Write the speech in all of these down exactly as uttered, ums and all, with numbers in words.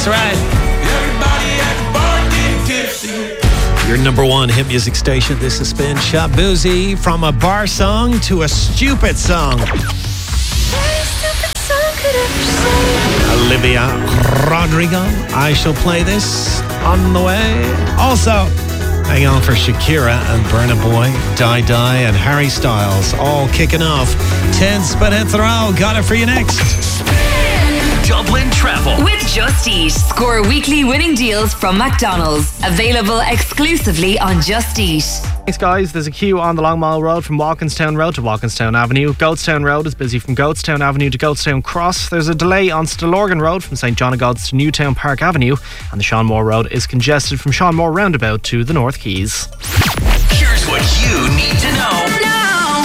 That's right. Everybody at the bar getting tipsy. Your number one hit music station. This has been Shot Boozy. From a bar song to a stupid song. Olivia Rodrigo. I shall play this on the way. Also, hang on for Shakira and Burna Boy, Die Die and Harry Styles, all kicking off. Tense but hetero. Got it for you next. Dublin Travel with Just Eat. Score weekly winning deals from McDonald's. Available exclusively on Just Eat. Thanks, guys. There's a queue on the Long Mile Road from Walkinstown Road to Walkinstown Avenue. Goatstown Road is busy from Goatstown Avenue to Goatstown Cross. There's a delay on Stillorgan Road from St John of God's to Newtown Park Avenue. And the Sean Moore Road is congested from Sean Moore Roundabout to the North Quays. Here's what you need to know now.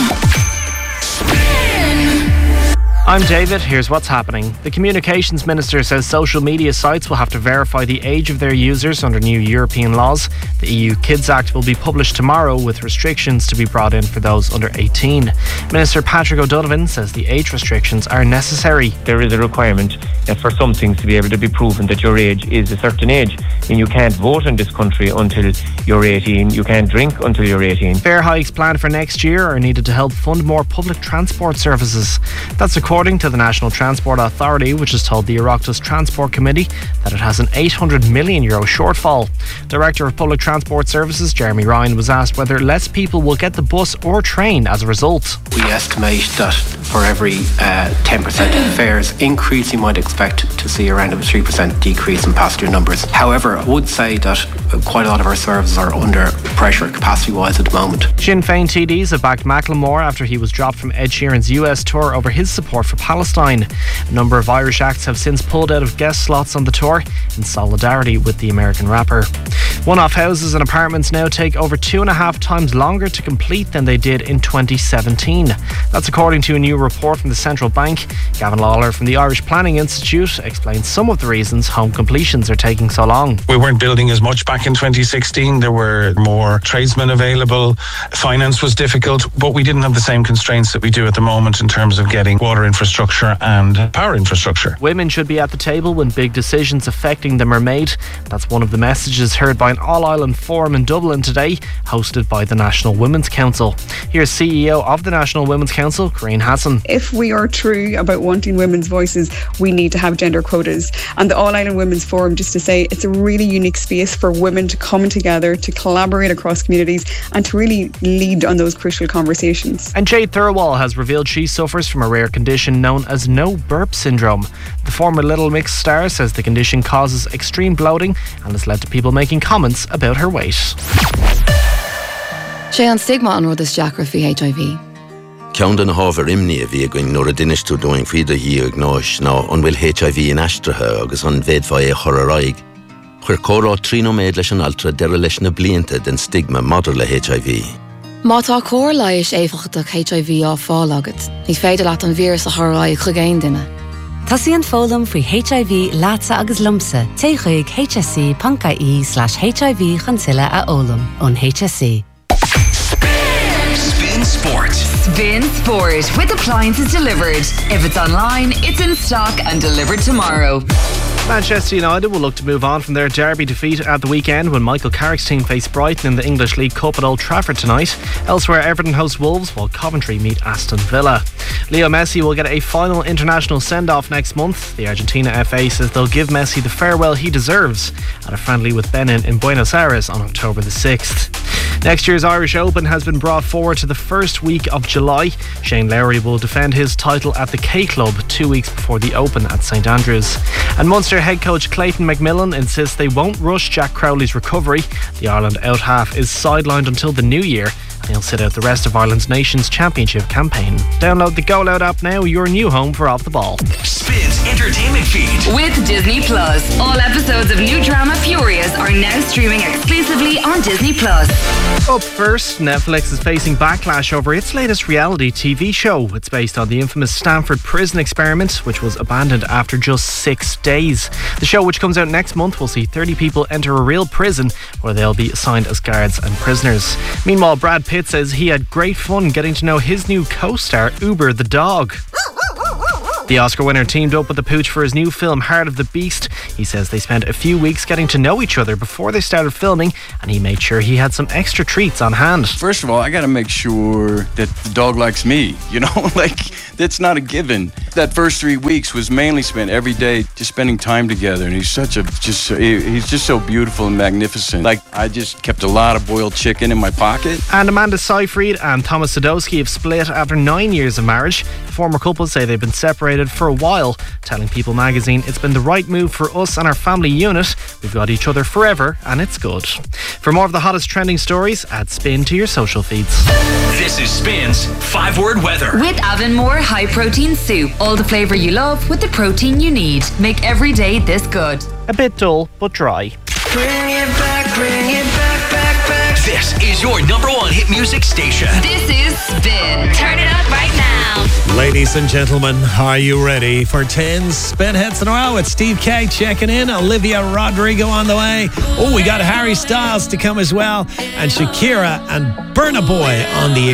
I'm David. Here's what's happening. The Communications Minister says social media sites will have to verify the age of their users under new European laws. The E U Kids Act will be published tomorrow with restrictions to be brought in for those under eighteen. Minister Patrick O'Donovan says the age restrictions are necessary. There is a requirement uh, for some things to be able to be proven that your age is a certain age. And you can't vote in this country until you're eighteen. You can't drink until you're eighteen. Fare hikes planned for next year are needed to help fund more public transport services. That's according to the National Transport Authority, which has told the Oireachtas Transport Committee that it has an eight hundred million euro shortfall. Director of Public Transport Services, Jeremy Ryan, was asked whether less people will get the bus or train as a result. We estimate that for every uh, ten percent fares increase, you might expect to see around a three percent decrease in passenger numbers. However, I would say that quite a lot of our services are under pressure capacity-wise at the moment. Sinn Féin T Ds have backed Macklemore after he was dropped from Ed Sheeran's U S tour over his support for Palestine. A number of Irish acts have since pulled out of guest slots on the tour in solidarity with the American rapper. One-off houses and apartments now take over two and a half times longer to complete than they did in twenty seventeen. That's according to a new report from the Central Bank. Gavin Lawler from the Irish Planning Institute explains some of the reasons home completions are taking so long. We weren't building as much back in twenty sixteen. There were more tradesmen available. Finance was difficult, but we didn't have the same constraints that we do at the moment in terms of getting water infrastructure and power infrastructure. Women should be at the table when big decisions affecting them are made. That's one of the messages heard by an all-island forum in Dublin today, hosted by the National Women's Council. Here's C E O of the National Women's Council, Corinne Hassan. If we are true about wanting women's voices, we need to have gender quotas. And the All-Island Women's Forum, just to say, it's a really unique space for women to come together, to collaborate across communities and to really lead on those crucial conversations. And Jade Thirlwall has revealed she suffers from a rare condition known as no burp syndrome. The former Little Mix star says the condition causes extreme bloating and has led to people making comments about her weight. Sé an stigma an rud is deacra faoi H I V. Ceann den hábhar imní a bhí going nuair a duine tú doing faoide hí ag náis ná an bhfuil H I V in aistrithe agus an bhéadfá é chur araig. Chuir córá tríno méid leis an altra deire leis na blianta den stigma madidir le H I V. Má tá cór leiis éifeachtach H I V á fáil agat, ní féidir leat an vírus a thráid chu géin duine. Tá síon fólam faoi H I V láta agus lumsa té chuig hsc.ie slash HIV chansile a ólam ón H S C. Spin Sport. Spin Sport with appliances delivered. If it's online, it's in stock and delivered tomorrow. Manchester United will look to move on from their derby defeat at the weekend when Michael Carrick's team face Brighton in the English League Cup at Old Trafford tonight. Elsewhere, Everton host Wolves while Coventry meet Aston Villa. Leo Messi will get a final international send-off next month. The Argentina F A says they'll give Messi the farewell he deserves at a friendly with Benin in Buenos Aires on October the sixth. Next year's Irish Open has been brought forward to the first week of July. Shane Lowry will defend his title at the K Club two weeks before the Open at St Andrews. And Munster head coach Clayton McMillan insists they won't rush Jack Crowley's recovery. The Ireland out half is sidelined until the new year, and he'll sit out the rest of Ireland's Nations Championship campaign. Download the Go Loud app now, your new home for Off the Ball. Spins entertainment feed with Disney Plus. All episodes of new drama Furious are now streaming exclusively on Disney Plus. Up first, Netflix is facing backlash over its latest reality T V show. It's based on the infamous Stanford prison experiment, which was abandoned after just six days. The show, which comes out next month, will see thirty people enter a real prison where they'll be assigned as guards and prisoners. Meanwhile, Brad Pitt says he had great fun getting to know his new co-star, Uber the dog. The Oscar winner teamed up with the Pooch for his new film Heart of the Beast. He says they spent a few weeks getting to know each other before they started filming, and he made sure he had some extra treats on hand. First of all, I got to make sure that the dog likes me, you know, like that's not a given. That first three weeks was mainly spent every day just spending time together, and he's such a just he's just so beautiful and magnificent. Like I just kept a lot of boiled chicken in my pocket. And Amanda Seyfried and Thomas Sadowski have split after nine years of marriage. The former couple say they've been separated for a while, telling People magazine, "It's been the right move for us and our family unit. We've got each other forever and it's good." For more of the hottest trending stories, add Spin to your social feeds. This is Spin's five word weather. With Avonmore High Protein Soup. All the flavour you love with the protein you need. Make every day this good. A bit dull, but dry. Bring it back, bring it back, back, back. This is your number one hit music station. This is Spin. Turn it up right now. Ladies and gentlemen, are you ready for ten spin hits in a row? It's Steve K checking in, Olivia Rodrigo on the way. Oh, we got Harry Styles to come as well, and Shakira and Burna Boy on the